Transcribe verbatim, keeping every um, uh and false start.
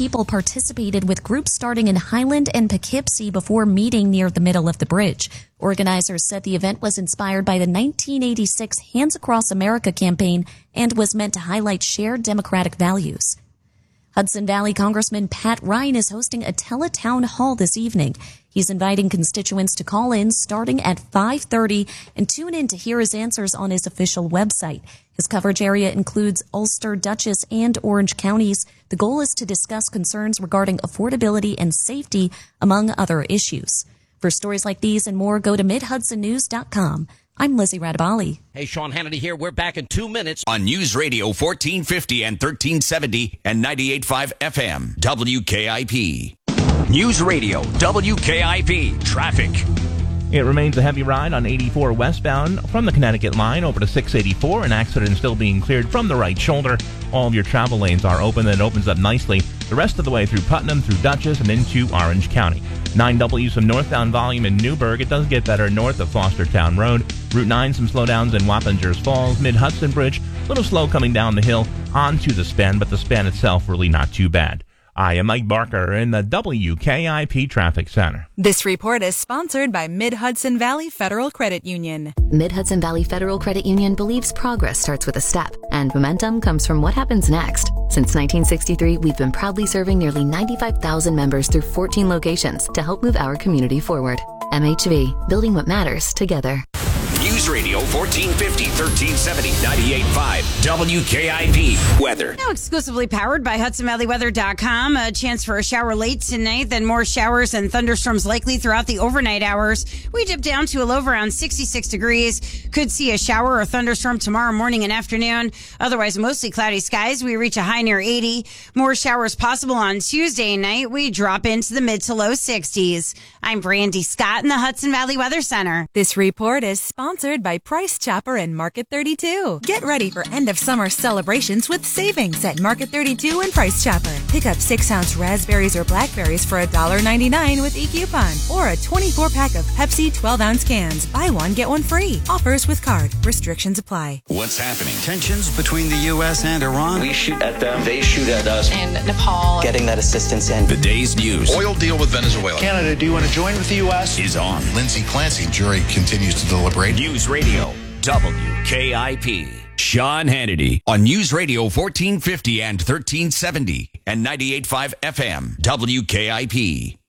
people participated, with groups starting in Highland and Poughkeepsie before meeting near the middle of the bridge. Organizers said the event was inspired by the nineteen eighty-six Hands Across America campaign and was meant to highlight shared democratic values. Hudson Valley Congressman Pat Ryan is hosting a teletown hall this evening. He's inviting constituents to call in starting at five thirty and tune in to hear his answers on his official website. His coverage area includes Ulster, Dutchess, and Orange counties. The goal is to discuss concerns regarding affordability and safety, among other issues. For stories like these and more, go to mid hudson news dot com. I'm Lizzie Radabali. Hey, Sean Hannity here. We're back in two minutes on News Radio fourteen fifty and thirteen seventy and ninety-eight point five F M, W K I P. News Radio, W K I P. Traffic. It remains a heavy ride on eighty-four westbound from the Connecticut line over to six eighty-four. An accident still being cleared from the right shoulder. All of your travel lanes are open, and it opens up nicely the rest of the way through Putnam, through Dutchess, and into Orange County. nine W, some northbound volume in Newburgh. It does get better north of Fostertown Road. Route nine, some slowdowns in Wappingers Falls. Mid-Hudson Bridge, a little slow coming down the hill onto the span, but the span itself really not too bad. I am Mike Barker in the W K I P Traffic Center. This report is sponsored by Mid-Hudson Valley Federal Credit Union. Mid-Hudson Valley Federal Credit Union believes progress starts with a step, and momentum comes from what happens next. Since nineteen sixty-three, we've been proudly serving nearly ninety-five thousand members through fourteen locations to help move our community forward. M H V, building what matters together. News Radio fourteen fifty, thirteen seventy, ninety-eight point five, W K I P. Weather. Now exclusively powered by Hudson Valley Weather dot com. A chance for a shower late tonight, then more showers and thunderstorms likely throughout the overnight hours. We dip down to a low of around sixty-six degrees. Could see a shower or thunderstorm tomorrow morning and afternoon. Otherwise, mostly cloudy skies. We reach a high near eighty. More showers possible on Tuesday night. We drop into the mid to low sixties. I'm Brandy Scott in the Hudson Valley Weather Center. This report is sponsored by Price Chopper and Market thirty-two. Get ready for end of summer celebrations with savings at Market thirty-two and Price Chopper. Pick up six ounce raspberries or blackberries for one dollar ninety-nine with e-coupon, or a twenty-four pack of Pepsi twelve ounce cans. Buy one, get one free. Offers with card. Restrictions apply. What's happening? Tensions between the U S and Iran. We shoot at them, they shoot at us. And Nepal. Getting that assistance in. The day's news. Oil deal with Venezuela. Canada, do you want to join with the U S? Is on. Lindsay Clancy, jury continues to deliberate. News Radio, W K I P. Sean Hannity on News Radio fourteen fifty and thirteen seventy and ninety-eight point five F M, W K I P.